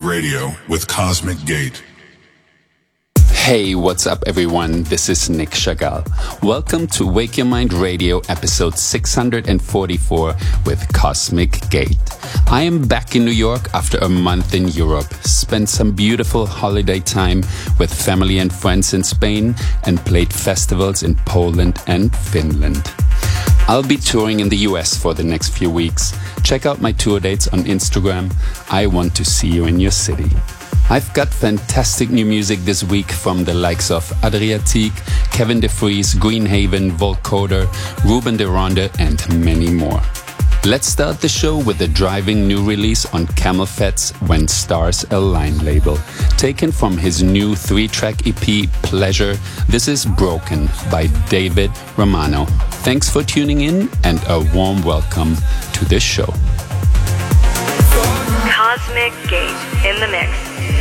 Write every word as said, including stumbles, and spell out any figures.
Radio with Cosmic Gate. Hey, what's up everyone? This is Nick Chagall. Welcome to Wake Your Mind Radio episode six hundred forty-four with Cosmic Gate. I am back in New York after a month in Europe, spent some beautiful holiday time with family and friends in Spain, and played festivals in Poland and Finland. I'll be touring in the U S for the next few weeks. Check out my tour dates on Instagram. I want to see you in your city. I've got fantastic new music this week from the likes of Adriatique, Kevin DeFries, Greenhaven, Volcoder, Ruben de Ronde, and many more. Let's start the show with a driving new release on Camel Fat's When Stars Align label. Taken from his new three-track E P, Pleasure, this is Broken by David Romano. Thanks for tuning in and a warm welcome to this show. Cosmic Gate in the mix.